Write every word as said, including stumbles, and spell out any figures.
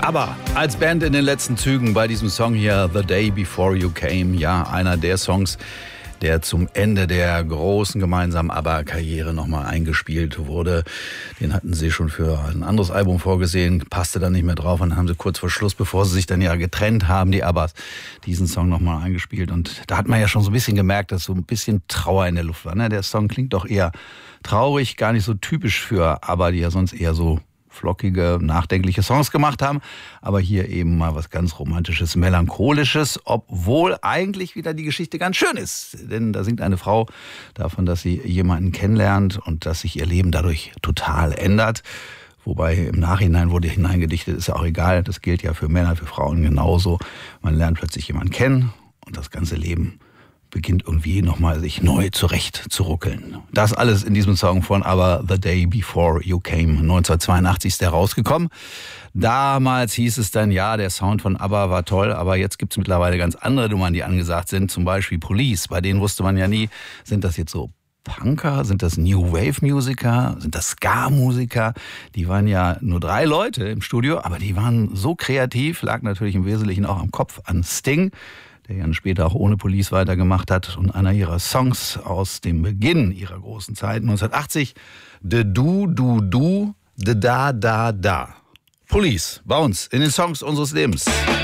Aber als Band in den letzten Zügen bei diesem Song hier, The Day Before You Came, ja, einer der Songs, der zum Ende der großen gemeinsamen ABBA-Karriere nochmal eingespielt wurde. Den hatten sie schon für ein anderes Album vorgesehen, passte dann nicht mehr drauf und dann haben sie kurz vor Schluss, bevor sie sich dann ja getrennt haben, die ABBAs, diesen Song nochmal eingespielt. Und da hat man ja schon so ein bisschen gemerkt, dass so ein bisschen Trauer in der Luft war. Ne? Der Song klingt doch eher traurig, gar nicht so typisch für ABBA, die ja sonst eher so flockige, nachdenkliche Songs gemacht haben. Aber hier eben mal was ganz Romantisches, Melancholisches, obwohl eigentlich wieder die Geschichte ganz schön ist. Denn da singt eine Frau davon, dass sie jemanden kennenlernt und dass sich ihr Leben dadurch total ändert. Wobei im Nachhinein wurde hineingedichtet, ist ja auch egal. Das gilt ja für Männer, für Frauen genauso. Man lernt plötzlich jemanden kennen und das ganze Leben beginnt irgendwie nochmal sich neu zurecht zu ruckeln. Das alles in diesem Song von ABBA, The Day Before You Came. neunzehnhundertzweiundachtzig ist der rausgekommen. Damals hieß es dann, ja, der Sound von ABBA war toll, aber jetzt gibt's mittlerweile ganz andere Nummern, die angesagt sind. Zum Beispiel Police, bei denen wusste man ja nie, sind das jetzt so Punker, sind das New Wave Musiker, sind das Ska-Musiker? Die waren ja nur drei Leute im Studio, aber die waren so kreativ, lag natürlich im Wesentlichen auch am Kopf an Sting, der ja später auch ohne Police weitergemacht hat. Und einer ihrer Songs aus dem Beginn ihrer großen Zeit, neunzehnhundertachtzig, De Du, Du, Du, De Da, Da, Da. Police, bei uns in den Songs unseres Lebens.